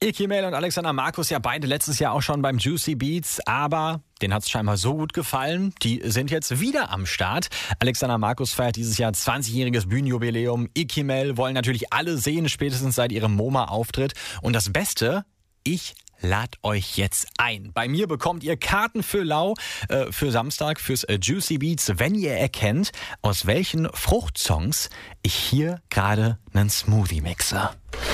Icky Mail und Alexander Markus, ja beide letztes Jahr auch schon beim Juicy Beats, aber denen hat es scheinbar so gut gefallen. Die sind jetzt wieder am Start. Alexander Markus feiert dieses Jahr 20-jähriges Bühnenjubiläum. Icky Mail wollen natürlich alle sehen, spätestens seit ihrem MoMA-Auftritt. Und das Beste, ich lad euch jetzt ein. Bei mir bekommt ihr Karten für Lau für Samstag fürs Juicy Beats, wenn ihr erkennt, aus welchen Fruchtsongs ich hier gerade einen Smoothie mixe.